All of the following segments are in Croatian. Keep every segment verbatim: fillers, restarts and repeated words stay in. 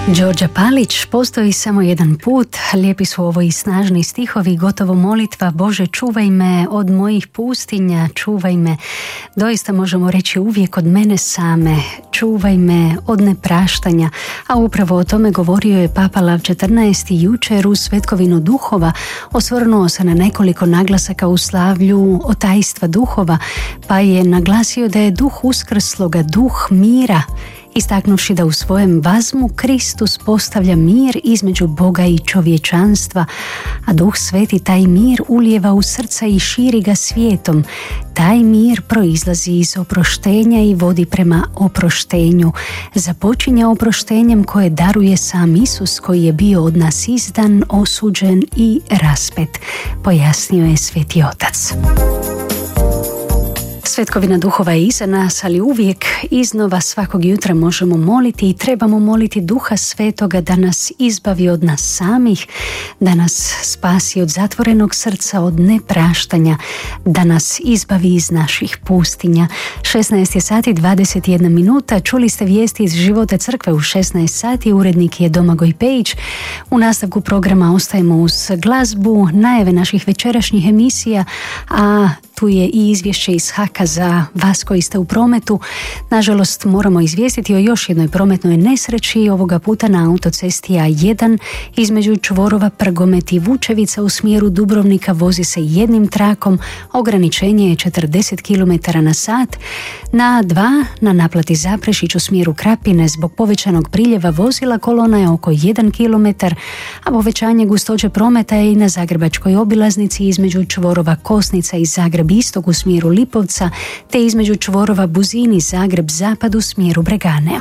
Đorđe Palić, postoji samo jedan put, lijepi su ovo i snažni stihovi, gotovo molitva, Bože čuvaj me od mojih pustinja, čuvaj me, doista možemo reći uvijek od mene same, čuvaj me od nepraštanja, a upravo o tome govorio je Papa Lav četrnaesti jučer u Svetkovinu duhova, osvrnuo se na nekoliko naglasaka u slavlju otajstva duhova, pa je naglasio da je duh uskrsloga, duh mira, istaknuvši da u svojem vazmu Kristus postavlja mir između Boga i čovječanstva, a Duh Sveti taj mir ulijeva u srca i širi ga svijetom. Taj mir proizlazi iz oproštenja i vodi prema oproštenju. Započinje oproštenjem koje daruje sam Isus, koji je bio od nas izdan, osuđen i raspet, pojasnio je Sveti Otac. Svetkovina duhova je iza nas, ali uvijek iznova svakog jutra možemo moliti i trebamo moliti Duha Svetoga da nas izbavi od nas samih, da nas spasi od zatvorenog srca, od nepraštanja, da nas izbavi iz naših pustinja. šesnaest je sati dvadeset jedna minuta, čuli ste vijesti iz života crkve u šesnaest sati, urednik je Domagoj Pejić. U nastavku programa ostajemo uz glazbu, najave naših večerašnjih emisija, a tu je i izvješće iz Haka za vas koji ste u prometu. Nažalost, moramo izvijestiti o još jednoj prometnoj nesreći, ovoga puta na autocesti A jedan između čvorova Prgomet i Vučevica u smjeru Dubrovnika vozi se jednim trakom, ograničenje je četrdeset kilometara na sat. Na A dva na naplati Zaprešić u smjeru Krapine zbog povećanog priljeva vozila kolona je oko jedan kilometar, a povećanje gustoće prometa je i na zagrebačkoj obilaznici između čvorova Kosnica i Zagreb istok u smjeru Lipovca, te između čvorova Buzini Zagreb zapad u smjeru Bregane.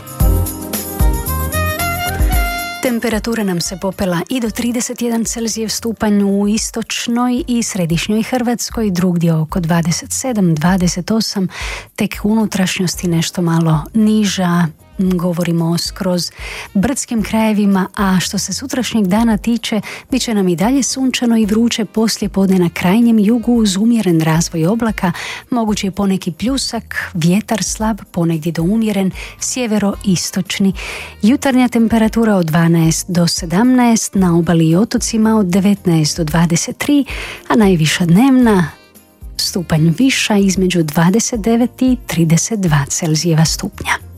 Temperatura nam se popela i do trideset jedan Celzijev stupanj u istočnoj i središnjoj Hrvatskoj, drugdje oko dvadeset sedam dvadeset osam, tek unutrašnjosti nešto malo niža. Govorimo o skroz brdskim krajevima, a što se sutrašnjeg dana tiče, bit će nam i dalje sunčano i vruće poslije podne na krajnjem jugu uz umjeren razvoj oblaka, mogući je poneki pljusak, vjetar slab, ponegdje do umjeren, sjevero-istočni. Jutarnja temperatura od dvanaest do sedamnaest, na obali i otocima od devetnaest do dvadeset tri, a najviša dnevna stupanj viša između dvadeset devet i trideset dva Celzijeva stupnja.